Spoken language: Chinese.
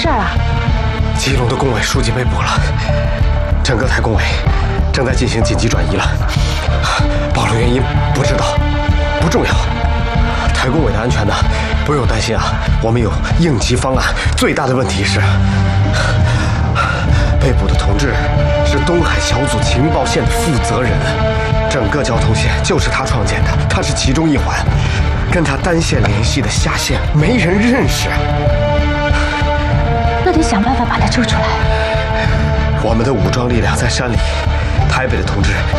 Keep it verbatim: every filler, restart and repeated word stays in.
事啊？ 基隆的工委书记被捕了，整个台工委正在进行紧急转移了。暴露原因不知道，不重要。台工委的安全呢，不用担心啊，我们有应急方案。最大的问题是，被捕的同志是东海小组情报线的负责人，整个交通线就是他创建的，他是其中一环，跟他单线联系的下线没人认识。 那得想办法把他救出来。 我们的武装力量在山里，台北的同志